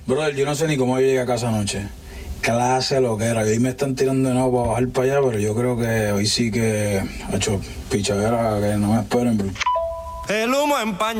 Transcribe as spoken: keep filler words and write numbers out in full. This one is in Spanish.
Brother, yo no sé ni cómo yo llegué a casa anoche. Clase lo que era. Hoy me están tirando de nuevo para bajar para allá, pero yo creo que hoy sí que ha hecho pichadera que no me esperen, bro. El humo empaña.